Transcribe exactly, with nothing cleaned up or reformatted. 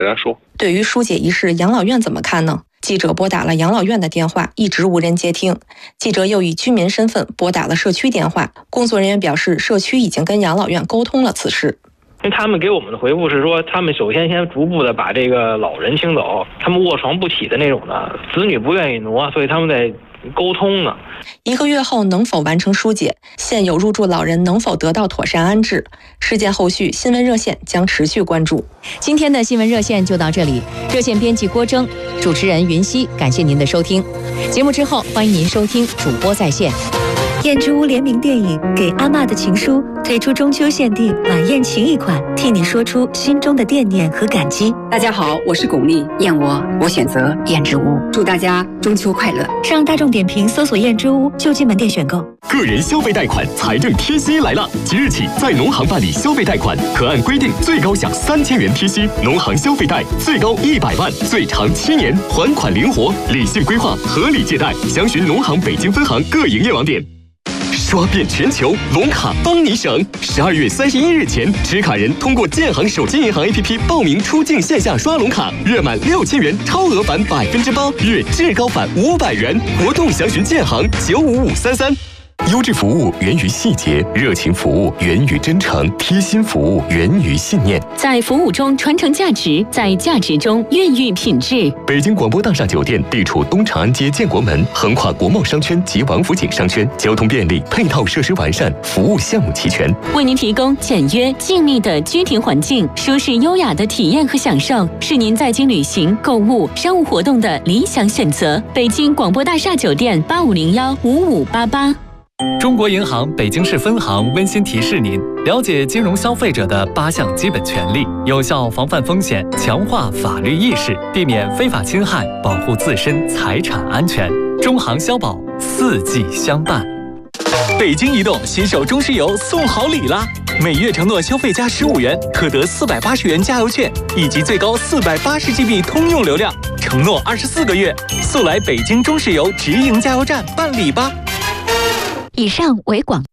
给他说。 对于疏解一事，养老院怎么看呢？记者拨打了养老院的电话，一直无人接听。记者又以居民身份拨打了社区电话，工作人员表示，社区已经跟养老院沟通了此事。 因为他们给我们的回复是说，他们首先先逐步的把这个老人清走，他们卧床不起的那种的，子女不愿意挪，所以他们在沟通呢。 一个月后能否完成疏解，现有入住老人能否得到妥善安置，事件后续新闻热线将持续关注。 今天的新闻热线就到这里，热线编辑郭征，主持人云溪，感谢您的收听。节目之后，欢迎您收听主播在线。 燕之屋联名电影《给阿嬷的情书》推出中秋限定晚宴情谊款，替你说出心中的惦念和感激。 大家好，我是巩俐，燕窝我选择燕之屋，祝大家中秋快乐。 上大众点评搜索燕之屋，就近门店选购。 个人消费贷款财政贴息来了！即日起，在农行办理消费贷款，可按规定最高享三千元贴息。农行消费贷最高一百万，最长七年，还款灵活，理性规划，合理借贷。详询农行北京分行各营业网点。刷遍全球，龙卡帮你省。十二月三十一日前，持卡人通过建行手机银行 A P P 报名出境线下刷龙卡，月满六千元超额返百分之八，月至高返五百元。活动详询建行九五五三三。优质服务源于细节，热情服务源于真诚，贴心服务源于信念。 在服务中传承价值，在价值中孕育品质。 北京广播大厦酒店地处东长安街建国门，横跨国贸商圈及王府井商圈，交通便利，配套设施完善，服务项目齐全， 为您提供简约静谧的居庭环境，舒适优雅的体验和享受，是您在京旅行、购物、商务活动的理想选择。北京广播大厦酒店八五零幺五五八八。 中国银行北京市分行温馨提示您：了解金融消费者的八项基本权利，有效防范风险，强化法律意识，避免非法侵害，保护自身财产安全。中行消保，四季相伴。 北京移动携手中石油送好礼啦！每月承诺消费加十五元，可得四百八十元加油券以及最高四百八十 G B 通用流量，承诺二十四个月，速来北京中石油直营加油站办理吧！ 以上为广。